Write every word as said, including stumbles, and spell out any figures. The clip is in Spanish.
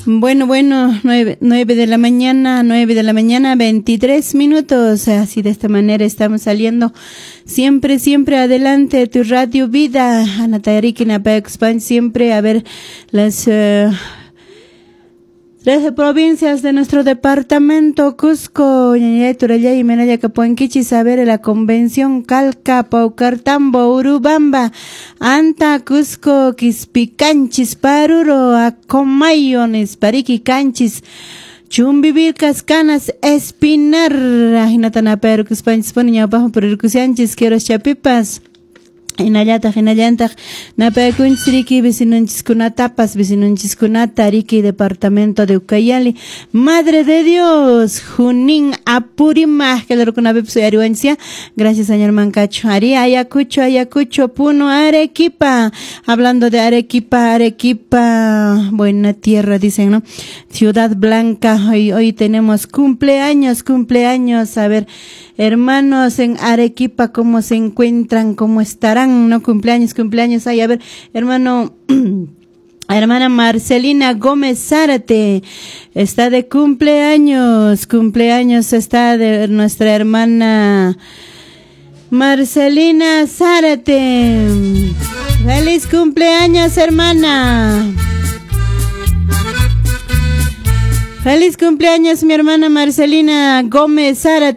Bueno, bueno, nueve, nueve de la mañana, nueve de la mañana, veintitrés minutos. Así de esta manera estamos saliendo siempre, siempre adelante. Tu Radio Vida, Anatayariki, Napaexpan, siempre a ver las uh, trece provincias de nuestro departamento, Cusco, Ñañay, Turallay y Menaya, Capuanquichi, saber la convención Calca, Paucartambo, Urubamba, Anta, Cusco, Quispicanchis, Paruro, Acomayones, Pariqui, Canchis, Chumbivir, Cascanas, Espinar, Hinatana, Pero, Cuspanchis, Poniña, Bajo, Percusianchis, Quiero Chapipas, Inallata, Hinallanta, Napakunchiriki, Vecinunchis Kunatapas, Vecinunchis Kunatariki, departamento de Ucayali, Madre de Dios, Junín, Apurimah, que lo conabepso y Aruencia, gracias señor Mancacho, Ari, Ayacucho, Ayacucho, Puno, Arequipa, hablando de Arequipa, Arequipa, buena tierra, dicen, ¿no? Ciudad Blanca, hoy, hoy tenemos cumpleaños, cumpleaños, a ver, hermanos en Arequipa, ¿cómo se encuentran? ¿Cómo estarán? No, cumpleaños, cumpleaños. Ay, a ver, hermano, hermana Marcelina Gómez Zárate, está de cumpleaños, cumpleaños está de nuestra hermana Marcelina Zárate. ¡Feliz cumpleaños, hermana! ¡Feliz cumpleaños, mi hermana Marcelina Gómez Zárate!